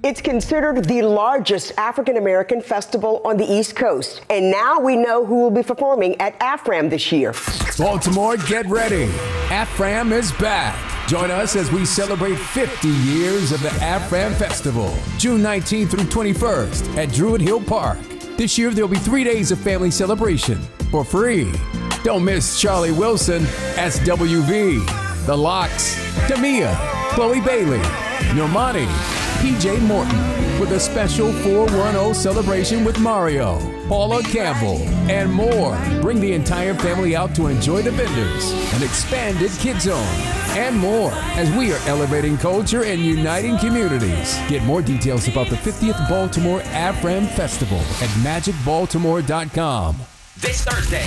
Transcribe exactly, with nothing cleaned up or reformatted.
It's considered the largest African-American festival on the East Coast. And now we know who will be performing at AFRAM this year. Baltimore, get ready. AFRAM is back. Join us as we celebrate fifty years of the AFRAM Festival, June nineteenth through twenty-first at Druid Hill Park. This year, there'll be three days of family celebration for free. Don't miss Charlie Wilson, S W V, The Lox, Tamia, Chloe Bailey, Normani, P J Morton, with a special four one zero celebration with Mario, Paula Campbell, and more. Bring the entire family out to enjoy the vendors, an expanded kids zone, and more, as we are elevating culture and uniting communities. Get more details about the fiftieth Baltimore AFRAM Festival at magic baltimore dot com. This Thursday,